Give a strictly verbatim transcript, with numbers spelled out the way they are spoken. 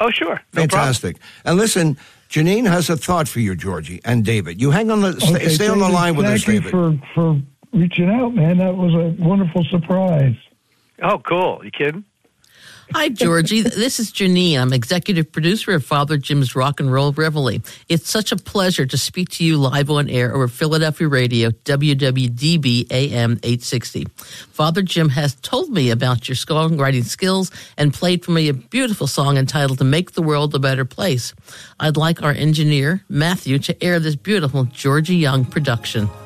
Oh, sure. No Fantastic. problem. And listen, Janine has a thought for you, Georgie, and David. You hang on the stay, Okay, stay on the David, line with us, Thank David. you for, for reaching out, man. That was a wonderful surprise. Oh, cool. You kidding? Hi, Georgie. This is Janine. I'm executive producer of Father Jim's Rock and Roll Reveille. It's such a pleasure to speak to you live on air over Philadelphia radio, W W D B A M eight sixty. Father Jim has told me about your songwriting skills and played for me a beautiful song entitled To Make the World a Better Place. I'd like our engineer, Matthew, to air this beautiful Georgie Young production.